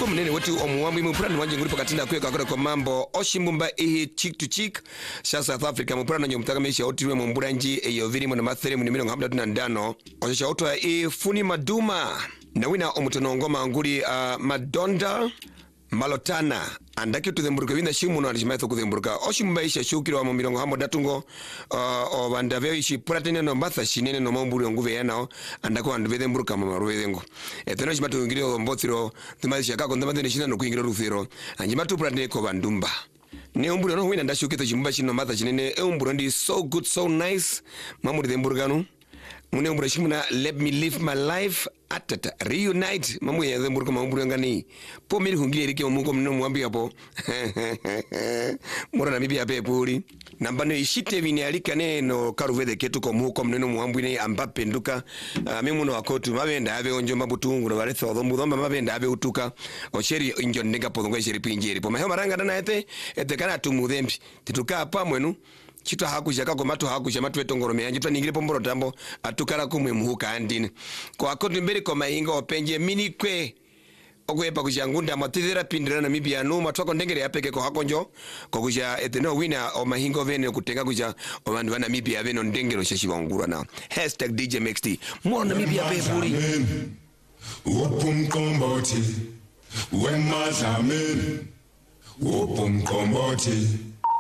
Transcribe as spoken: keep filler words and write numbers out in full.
kwa mnene wetu omuwambi mupurani wanje nguri pakatinda kweka kwa mambo oshimbumba ehe chick to chick sha South Africa mupurani nyo mtakamesha otirwe mumburanji eyo viri mwana mathere muni milongo hamda tunandano oshisha otoa e Funi Maduma na wina omutono ngoma nguri uh, Madonda Malotana andaki tudhemburuka winda shimu na alishimaitho kudhemburuka oshimba isha shukiri wa mumilongo hamo datungo uh, o bandaveo ishi puratene no matha shinene no mamburi nguve yanao andako wanduvedhemburuka mamaruvedhengo eteno shimatu ngiri o mbothiro thumaisha kako ndamandene shina no kuingiro ruthiro anjimatu puratene ko bandumba ne umburo no wina ndashukito shimba shino matha shinene e umburo ndi so good so nice mamuri dhemburukanu mune umburo shimuna let me live my life atata reunite mamu ya dhemburuka mamburu ngani po miri hungile riki mamungo mno mwambi hapo mura na mibi hape puli nambano ishite vini alika neno karuvede ketu kwa muko mneno mwambu ne ambape nduka uh, mimuno wakotu mabenda have onjo mabutungu na waretha wadhombu dhomba mabenda have utuka osheri injo nega podongo isheri pinjeri po maheo maranga dana ete ete kana tumudhembi tituka hapa mwenu chito hakusha kako matu hakusha matu etongorome anjitwa ningile pomboro tambo atukara kumwe muhuka andine kwa akotu mbele kwa mainga openje mini kwe okwepa kushangunda matithira pindira na mibi anu matwako ndengere yapeke kwa hakonjo kwa kusha eteno wina o mahingo vene kutenga kusha o mandu wana mibi ya vene ndengero shashiwa ungurwa na hashtag D J M X T mwana na mibi ya pepuri Wopum komboti Wema zamen Wopum komboti